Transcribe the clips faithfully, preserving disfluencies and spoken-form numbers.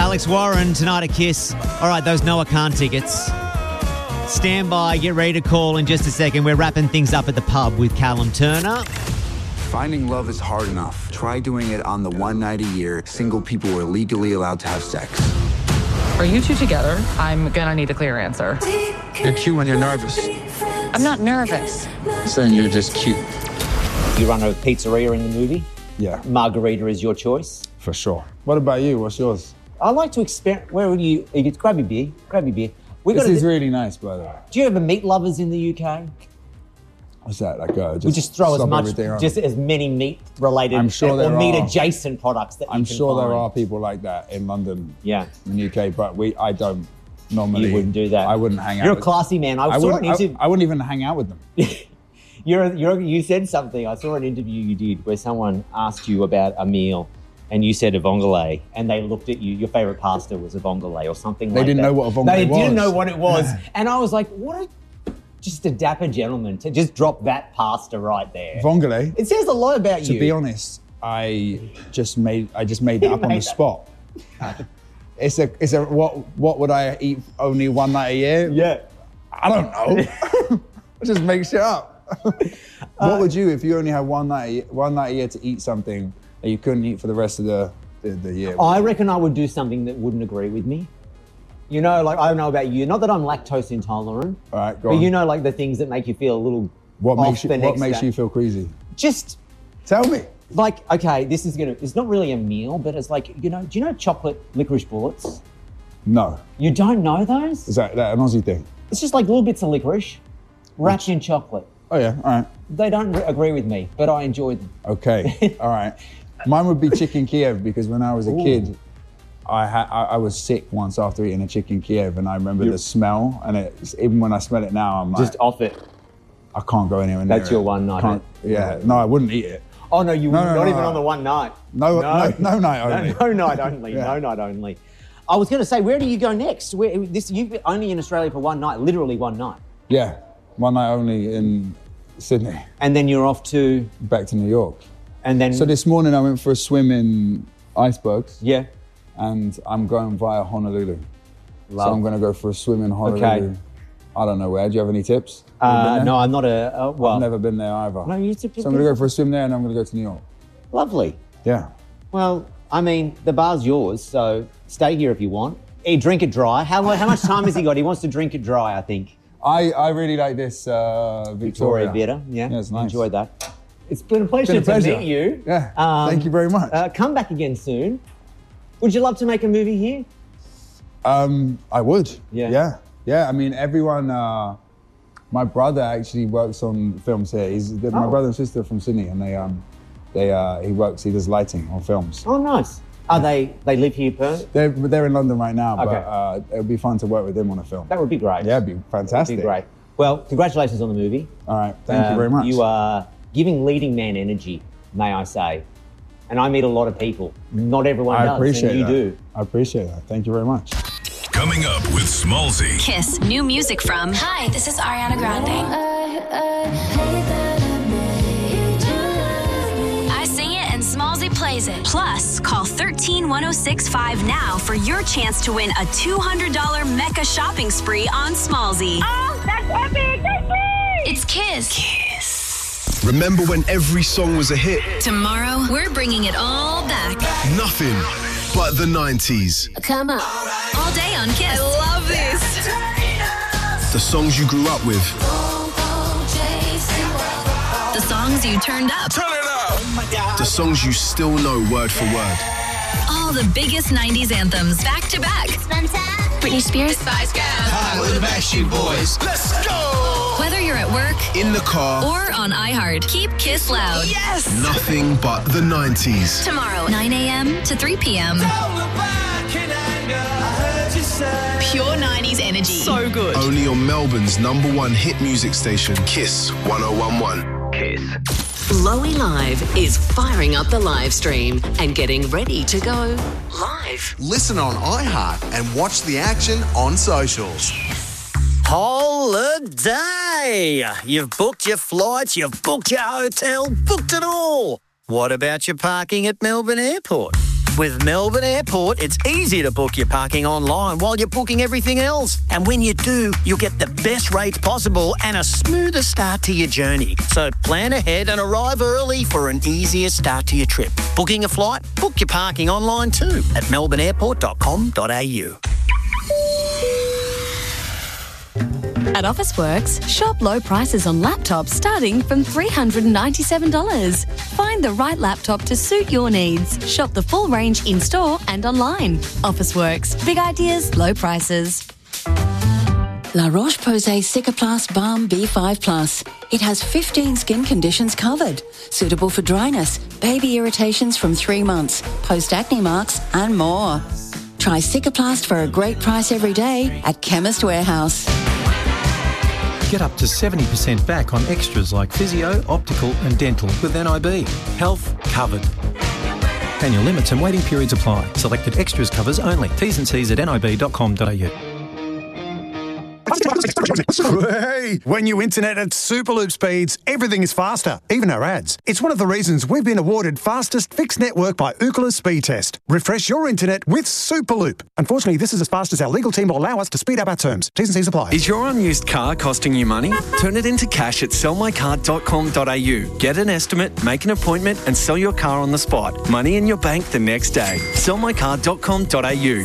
Alex Warren tonight at Kiss. All right, those Noah Khan tickets. Stand by, get ready to call in just a second. We're wrapping things up at the pub with Callum Turner. Finding love is hard enough. Try doing it on the one night a year single people are legally allowed to have sex. Are you two together? I'm gonna need a clear answer. You're cute when you're nervous. I'm not nervous. Saying you're just cute. You run a pizzeria in the movie. Yeah. Margarita is your choice. For sure. What about you? What's yours? I like to experiment. Where would you, you get, grab your beer? Grab your beer. We This got is really nice, by the way. Do you ever meat lovers in the U K? What's that? Like, uh, just, We just throw as slop much, everything on. just as many meat-related I'm sure or there are. meat-adjacent products that you I'm can sure there find. are people like that in London, Yeah. in the U K, but we, I don't normally. You wouldn't do that. I wouldn't hang out. You're a with classy man. I, I saw wouldn't. an interview. I, I wouldn't even hang out with them. You're, you're, you said something. I saw an interview you did where someone asked you about a meal, and you said a vongole, and they looked at you. Your favourite pasta was a vongole or something They like that. didn't know what a vongole They was. didn't know what it was, Yeah. and I was like, what a just a dapper gentleman to just drop that pasta right there. Vongole. It says a lot about To you. be honest, I just made I just made that up on the made that. spot. It's a it's a what what would I eat only one night a year? Yeah. I don't know. I just make shit up. What would you if you only had one night a year, one night a year to eat something that you couldn't eat for the rest of the the, the year? I reckon I would do something that wouldn't agree with me. You know, like, I don't know about you. Not that I'm lactose intolerant. All right, go but on. you know, like the things that make you feel a little What off makes you the What next makes day. you feel queasy? Just Tell me. like, okay, this is gonna. It's not really a meal, but it's like, you know, do you know chocolate licorice bullets? No. You don't know those? Is that, that an Aussie thing? It's just like little bits of licorice wrapped in chocolate. Oh yeah. All right. They don't re- agree with me, but I enjoy them. Okay. All right. Mine would be chicken Kiev because when I was a Ooh. kid, I, ha- I I was sick once after eating a chicken Kiev, and I remember You- the smell. And it's, even when I smell it now, I'm like, Just off it. I can't go anywhere near That's it. your one night. Can't- Yeah. No, I wouldn't eat it. Oh no, you No, no, not no, even no. on the one night. No, no, no night only. No, no night only. Yeah. No night only. I was going to say, where do you go next? Where, this you've been only in Australia for one night, literally one night, Yeah. One night only in Sydney. and then you're off to, Back to New York. and then So this morning I went for a swim in icebergs, yeah, and I'm going via Honolulu. Love. So I'm going to go for a swim in Honolulu. Okay. I don't know where. Do you have any tips? Have you been Uh, there? no, I'm not a. Uh, well, I've never been there either. No, you took- So I'm going to go for a swim there, and I'm going to go to New York. Lovely. Yeah. Well, I mean, the bar's yours, so stay here if you want. Hey, drink it dry. How how much time has he got? He wants to drink it dry, I think. I, I really like this uh, Victoria. Victoria Bitter. Yeah, Yeah, it's nice. Enjoyed that. It's been a pleasure, Been a pleasure. to meet you. Yeah. Um, Thank you very much. Uh, come back again soon. Would you love to make a movie here? Um, I would. Yeah. Yeah. Yeah. I mean, everyone. Uh, my brother actually works on films here. He's my Oh. brother and sister are from Sydney, and they um, they uh, he works. He does lighting on films. Oh, nice. Are they? They live here, per? They're they're in London right now, but Okay. uh, it would be fun to work with him on a film. That would be great. Yeah, it'd be fantastic. That'd be great. Well, congratulations on the movie. All right. Thank you Um, very much. You are giving leading man energy, may I say. And I meet a lot of people. Not everyone I does, appreciate and you that. do. I appreciate that. Thank you very much. Coming up with Smallzy. Kiss new music from. Hi, this is Ariana Grande. I sing it and Smallzy plays it. Plus, call one three one oh six five now for your chance to win a two hundred dollars Mecca shopping spree on Smallzy. Oh, that's epic! That's me! It's Kiss. Kiss. Remember when every song was a hit? Tomorrow, we're bringing it all back. Nothing but the nineties. Come on. All day on Kiss. I love this. The songs you grew up with. The songs you turned up. Turn it up! The songs you still know word for word. All the biggest nineties anthems back to back. Britney Spears. Spice Girls. Hi, we're the Backstreet Boys. Let's go! Whether you're at work In the car. or on iHeart, keep Kiss loud. Yes! Nothing but the nineties. Tomorrow, nine a.m. to three p.m. Pure nineties energy. So good. Only on Melbourne's number one hit music station, Kiss one oh one one. Kiss. Lowy Live is firing up the live stream and getting ready to go live. Listen on iHeart and watch the action on socials. Holiday! You've booked your flights, you've booked your hotel, booked it all. What about your parking at Melbourne Airport? With Melbourne Airport, it's easy to book your parking online while you're booking everything else. And when you do, you'll get the best rates possible and a smoother start to your journey. So plan ahead and arrive early for an easier start to your trip. Booking a flight? Book your parking online too at melbourne airport dot com dot a u. At Officeworks, shop low prices on laptops starting from three hundred ninety-seven dollars. Find the right laptop to suit your needs. Shop the full range in-store and online. Officeworks. Big ideas, low prices. La Roche-Posay Cicaplast Balm B five Plus. It has fifteen skin conditions covered. Suitable for dryness, baby irritations from three months, post-acne marks and more. Try Cicaplast for a great price every day at Chemist Warehouse. Get up to seventy percent back on extras like physio, optical and dental with N I B. Health covered. Annual limits and waiting periods apply. Selected extras covers only. T's and C's at n i b dot com dot a u. Hey, when you internet at Superloop speeds, everything is faster, even our ads. It's one of the reasons we've been awarded fastest fixed network by Ookla Speed Test. Refresh your internet with Superloop. Unfortunately, this is as fast as our legal team will allow us to speed up our terms. T's and C's apply. Is your unused car costing you money? Turn it into cash at sell my car dot com dot a u. Get an estimate, make an appointment and sell your car on the spot. Money in your bank the next day. sell my car dot com dot a u.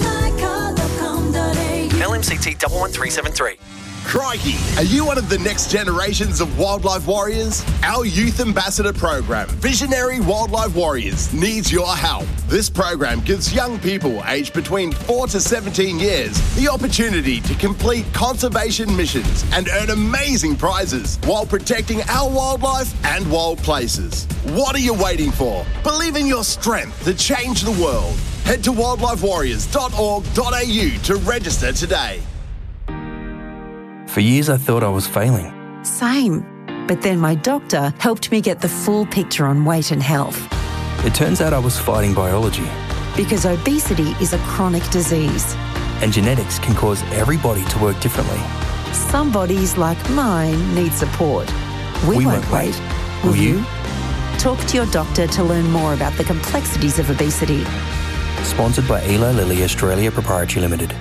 L M C T one one three seven three. Crikey, are you one of the next generations of wildlife warriors? Our youth ambassador program, Visionary Wildlife Warriors, needs your help. This program gives young people aged between four to seventeen years the opportunity to complete conservation missions and earn amazing prizes while protecting our wildlife and wild places. What are you waiting for? Believe in your strength to change the world. Head to wildlife warriors dot org dot a u to register today. For years I thought I was failing. Same. But then my doctor helped me get the full picture on weight and health. It turns out I was fighting biology. Because obesity is a chronic disease. And genetics can cause every body to work differently. Some bodies, like mine, need support. We, we won't, won't wait. wait. Will, Will you? Talk to your doctor to learn more about the complexities of obesity. Sponsored by Eli Lilly Australia Proprietary Limited.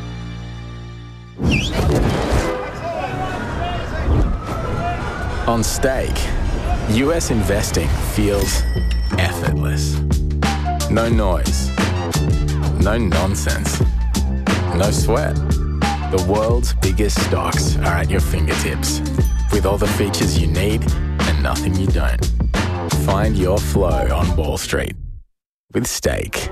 On Stake, U S investing feels effortless. No noise, no nonsense, no sweat. The world's biggest stocks are at your fingertips, with all the features you need and nothing you don't. Find your flow on Wall Street with Stake.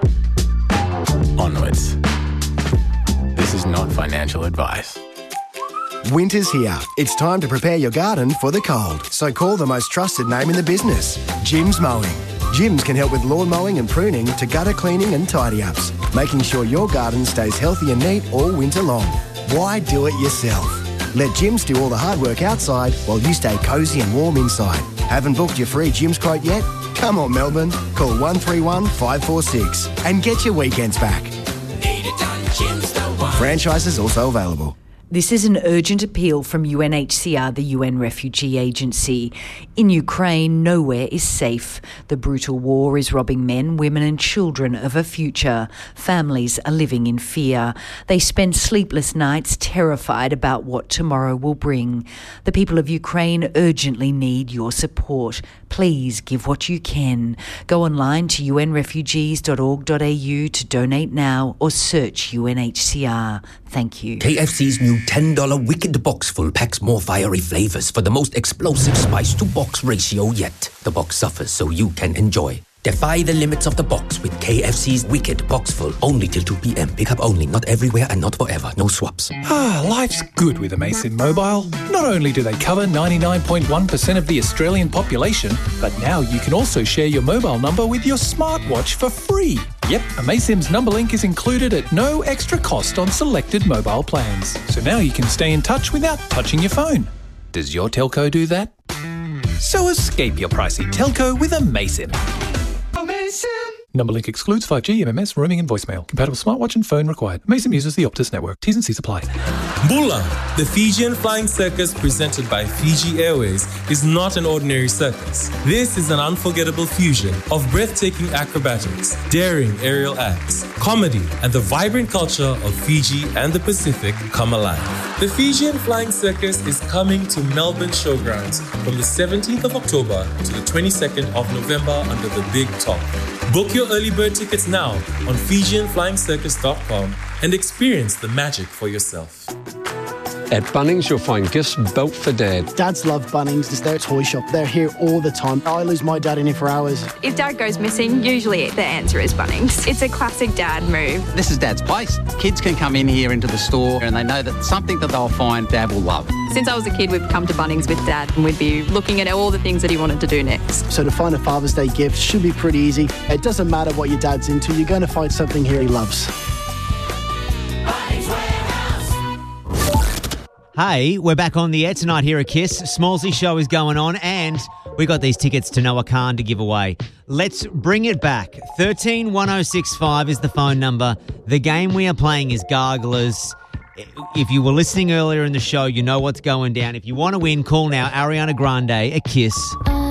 Onwards. This is not financial advice. Winter's here. It's time to prepare your garden for the cold. So call the most trusted name in the business, Jim's Mowing. Jim's can help with lawn mowing and pruning to gutter cleaning and tidy-ups, making sure your garden stays healthy and neat all winter long. Why do it yourself? Let Jim's do all the hard work outside while you stay cosy and warm inside. Haven't booked your free Jim's quote yet? Come on, Melbourne. Call one three one, five four six and get your weekends back. Need it done, Jim's the one. Franchises also available. This is an urgent appeal from U N H C R, the U N Refugee Agency. In Ukraine, nowhere is safe. The brutal war is robbing men, women and children of a future. Families are living in fear. They spend sleepless nights terrified about what tomorrow will bring. The people of Ukraine urgently need your support. Please give what you can. Go online to u n refugees dot org dot a u to donate now or search U N H C R. Thank you. K F C's new ten dollar Wicked Box Full packs more fiery flavours for the most explosive spice-to-box ratio yet. The box suffers so you can enjoy. Defy the limits of the box with K F C's Wicked Box Full. Only till two p.m. Pick up only, not everywhere and not forever. No swaps. Ah, life's good with Amaysim Mobile. Not only do they cover ninety-nine point one percent of the Australian population, but now you can also share your mobile number with your smartwatch for free. Yep, Amaysim's number link is included at no extra cost on selected mobile plans. So now you can stay in touch without touching your phone. Does your telco do that? So escape your pricey telco with Amaysim. Number link excludes five G, M M S, roaming and voicemail. Compatible smartwatch and phone required. Mason uses the Optus network. T's and C's apply. Bula, the Fijian Flying Circus presented by Fiji Airways, is not an ordinary circus. This is an unforgettable fusion of breathtaking acrobatics, daring aerial acts, comedy, and the vibrant culture of Fiji and the Pacific come alive. The Fijian Flying Circus is coming to Melbourne Showgrounds from the seventeenth of October to the twenty-second of November under the Big Top. Book your early bird tickets now on Fijian Flying Circus dot com and experience the magic for yourself. At Bunnings, you'll find gifts built for Dad. Dads love Bunnings. It's their toy shop. They're here all the time. I lose my dad in here for hours. If Dad goes missing, usually the answer is Bunnings. It's a classic Dad move. This is Dad's place. Kids can come in here into the store and they know that something that they'll find Dad will love. Since I was a kid, we've come to Bunnings with Dad and we'd be looking at all the things that he wanted to do next. So to find a Father's Day gift should be pretty easy. It doesn't matter what your dad's into. You're going to find something here he loves. Hey, we're back on the air tonight here at Kiss. Smallsy show is going on and we got these tickets to Noah Khan to give away. Let's bring it back. one three one oh six five is the phone number. The game we are playing is Garglers. If you were listening earlier in the show, you know what's going down. If you want to win, call now. Ariana Grande, a Kiss.